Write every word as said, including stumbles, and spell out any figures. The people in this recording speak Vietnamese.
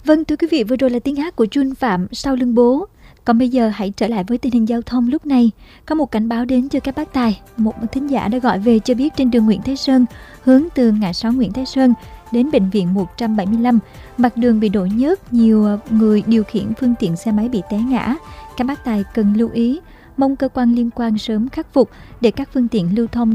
Vâng, thưa quý vị, vừa rồi là tiếng hát của Jun Phạm Sau Lưng Bố. Còn bây giờ hãy trở lại với tình hình giao thông lúc này. Có một cảnh báo đến cho các bác tài. Một thính giả đã gọi về cho biết trên đường Nguyễn Thái Sơn, hướng từ ngã sáu Nguyễn Thái Sơn đến bệnh viện một trăm bảy mươi lăm, mặt đường bị đổ nhớt, nhiều người điều khiển phương tiện xe máy bị té ngã. Các bác tài cần lưu ý, mong cơ quan liên quan sớm khắc phục để các phương tiện lưu thông